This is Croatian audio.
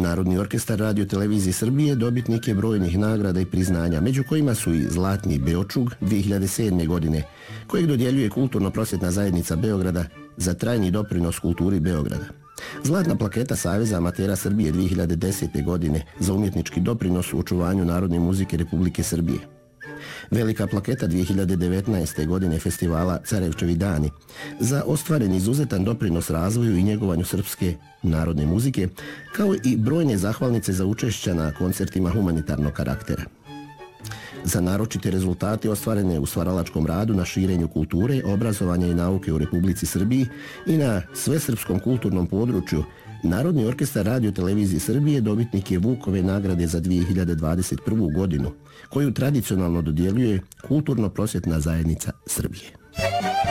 Narodni orkestar Radio Televizije Srbije dobitnik je brojnih nagrada i priznanja, među kojima su i Zlatni Beočug 2007. godine, kojeg dodjeljuje Kulturno-prosvjetna zajednica Beograda za trajni doprinos kulturi Beograda. Zlatna plaketa Saveza amatera Srbije 2010. godine za umjetnički doprinos u očuvanju narodne muzike Republike Srbije. Velika plaketa 2019. godine festivala Carevčevi dani za ostvaren izuzetan doprinos razvoju i njegovanju srpske narodne muzike, kao i brojne zahvalnice za učešća na koncertima humanitarnog karaktera. Za naročite rezultate ostvarene u stvaralačkom radu na širenju kulture, obrazovanja i nauke u Republici Srbiji i na svesrpskom kulturnom području, Narodni orkestar Radio Televizije Srbije dobitnik je Vukove nagrade za 2021. godinu, koju tradicionalno dodjeljuje Kulturno-prosvjetna zajednica Srbije.